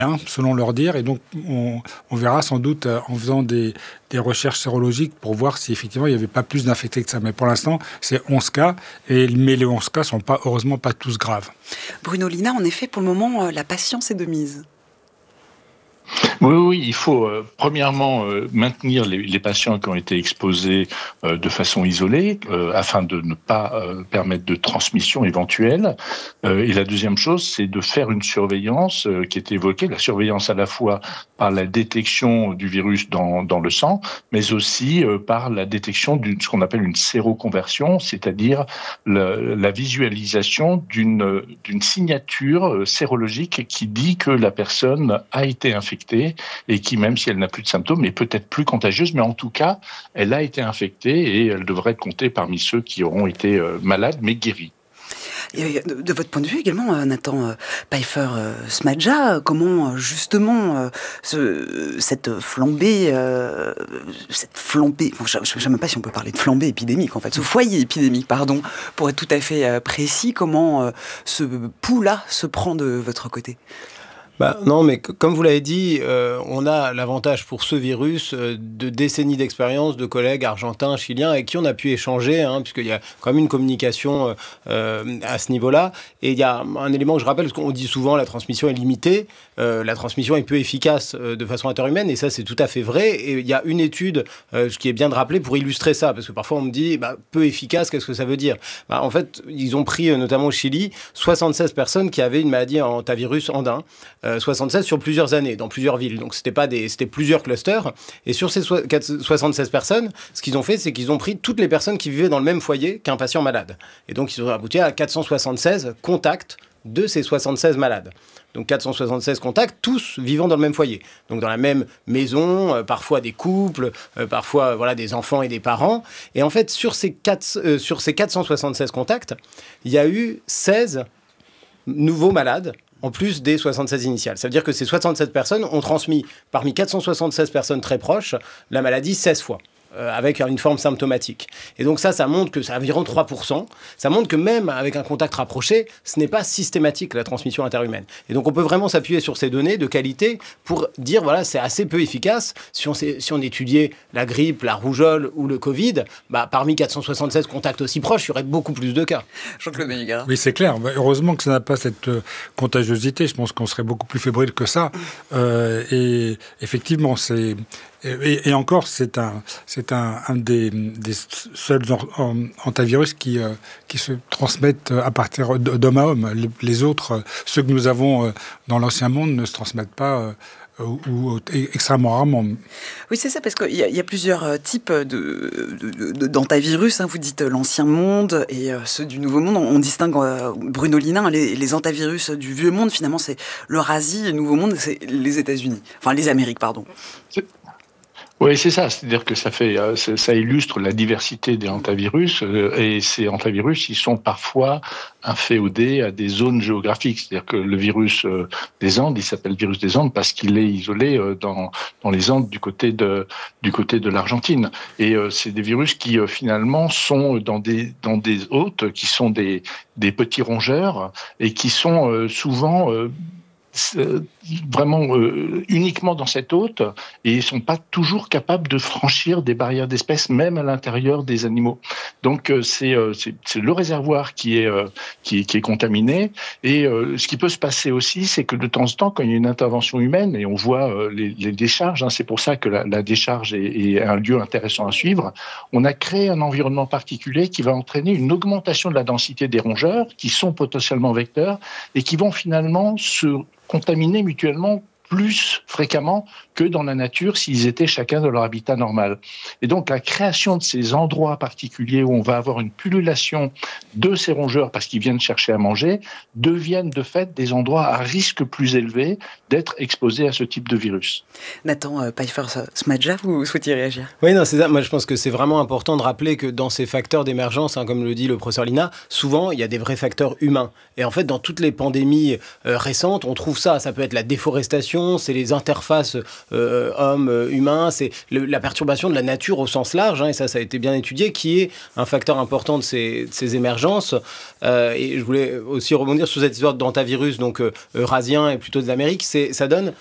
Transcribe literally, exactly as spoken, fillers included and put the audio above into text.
Hein, selon leur dire, et donc on, on verra sans doute euh, en faisant des, des recherches sérologiques pour voir si effectivement il n'y avait pas plus d'infectés que ça. Mais pour l'instant, c'est onze cas, et, mais les onze cas ne sont pas, heureusement pas tous graves. Bruno Lina, en effet, pour le moment, euh, la patience est de mise. Oui, oui, il faut euh, premièrement euh, maintenir les, les patients qui ont été exposés euh, de façon isolée euh, afin de ne pas euh, permettre de transmission éventuelle. Euh, et la deuxième chose, c'est de faire une surveillance euh, qui est évoquée, la surveillance à la fois par la détection du virus dans, dans le sang, mais aussi euh, par la détection de ce qu'on appelle une séroconversion, c'est-à-dire le, la visualisation d'une, d'une signature sérologique qui dit que la personne a été infectée et qui, même si elle n'a plus de symptômes, est peut-être plus contagieuse, mais en tout cas, elle a été infectée et elle devrait compter parmi ceux qui auront été euh, malades, mais guéris. Et de votre point de vue également, Nathan Pfeiffer-Smadja, comment justement euh, ce, cette flambée, euh, cette flambée, bon, je ne sais même pas si on peut parler de flambée épidémique en fait, ce foyer épidémique, pardon, pour être tout à fait euh, précis, comment euh, ce pouls-là se prend de votre côté ? Bah, non, mais c- comme vous l'avez dit, euh, on a l'avantage pour ce virus euh, de décennies d'expérience de collègues argentins, chiliens, avec qui on a pu échanger, hein, puisqu'il y a quand même une communication euh, à ce niveau-là. Et il y a un élément que je rappelle, parce qu'on dit souvent la transmission est limitée, euh, la transmission est peu efficace euh, de façon interhumaine, et ça c'est tout à fait vrai. Et il y a une étude, euh, ce qui est bien de rappeler, pour illustrer ça, parce que parfois on me dit, bah, peu efficace, qu'est-ce que ça veut dire ? Bah, en fait, ils ont pris, euh, notamment au Chili, soixante-seize personnes qui avaient une maladie en hantavirus andin, euh, soixante-seize sur plusieurs années, dans plusieurs villes. Donc, c'était pas des, c'était plusieurs clusters. Et sur ces soixante-seize personnes, ce qu'ils ont fait, c'est qu'ils ont pris toutes les personnes qui vivaient dans le même foyer qu'un patient malade. Et donc, ils ont abouti à quatre cent soixante-seize contacts de ces soixante-seize malades. Donc, quatre cent soixante-seize contacts, tous vivant dans le même foyer. Donc, dans la même maison, euh, parfois des couples, euh, parfois euh, voilà, des enfants et des parents. Et en fait, sur ces, quatre, euh, sur ces quatre cent soixante-seize contacts, il y a eu seize nouveaux malades, en plus des soixante-seize initiales. Ça veut dire que ces soixante-sept personnes ont transmis, parmi quatre cent soixante-seize personnes très proches, la maladie seize fois. Euh, avec une forme symptomatique. Et donc ça, ça montre que c'est environ trois pour cent. Ça montre que même avec un contact rapproché, ce n'est pas systématique la transmission interhumaine. Et donc on peut vraiment s'appuyer sur ces données de qualité pour dire, voilà, c'est assez peu efficace. Si on, si on étudiait la grippe, la rougeole ou le Covid, bah, parmi quatre cent soixante-seize contacts aussi proches, il y aurait beaucoup plus de cas. Jean-Claude Beniguera. Oui, c'est clair. Heureusement que ça n'a pas cette euh, contagiosité. Je pense qu'on serait beaucoup plus fébrile que ça. Euh, et effectivement, c'est... Et, et encore, c'est un, c'est un, un des, des seuls hantavirus qui, euh, qui se transmettent à partir d'homme à homme. Les, les autres, ceux que nous avons dans l'ancien monde, ne se transmettent pas euh, ou, ou extrêmement rarement. Oui, c'est ça, parce qu'il y, y a plusieurs types de, de, de, d'hantavirus. Hein. Vous dites l'ancien monde et euh, ceux du nouveau monde. On, on distingue, euh, Bruno Lina, les, les hantavirus du vieux monde, finalement, c'est l'Eurasie, le nouveau monde, c'est les États-Unis. Enfin, les Amériques, pardon. C'est... Oui, c'est ça. C'est-à-dire que ça fait, ça illustre la diversité des hantavirus. Et ces hantavirus, ils sont parfois inféodés à des zones géographiques. C'est-à-dire que le virus des Andes, il s'appelle virus des Andes parce qu'il est isolé dans, dans les Andes du côté de, du côté de l'Argentine. Et c'est des virus qui, finalement, sont dans des, dans des hôtes qui sont des, des petits rongeurs et qui sont souvent vraiment euh, uniquement dans cette hôte et ils sont pas toujours capables de franchir des barrières d'espèces même à l'intérieur des animaux. Donc euh, c'est, euh, c'est c'est le réservoir qui est euh, qui, qui est contaminé et euh, ce qui peut se passer aussi, c'est que de temps en temps, quand il y a une intervention humaine et on voit euh, les, les décharges, hein, c'est pour ça que la, la décharge est, est un lieu intéressant à suivre. On a créé un environnement particulier qui va entraîner une augmentation de la densité des rongeurs qui sont potentiellement vecteurs et qui vont finalement se contaminés mutuellement plus fréquemment que dans la nature s'ils étaient chacun dans leur habitat normal. Et donc la création de ces endroits particuliers où on va avoir une pullulation de ces rongeurs parce qu'ils viennent chercher à manger deviennent de fait des endroits à risque plus élevé d'être exposés à ce type de virus. Nathan euh, Pfeiffer-Smadja, vous souhaitiez réagir ? Oui, non, c'est ça. Moi, je pense que c'est vraiment important de rappeler que dans ces facteurs d'émergence, hein, comme le dit le professeur Lina, souvent, il y a des vrais facteurs humains. Et en fait, dans toutes les pandémies euh, récentes, on trouve ça. Ça peut être la déforestation, communication, c'est les interfaces euh, hommes-humains, c'est le, la perturbation de la nature au sens large, hein, et ça, ça a été bien étudié, qui est un facteur important de ces, de ces émergences. Euh, et je voulais aussi rebondir sur cette histoire d'hantavirus, donc euh, eurasien et plutôt de l'Amérique. C'est, ça donne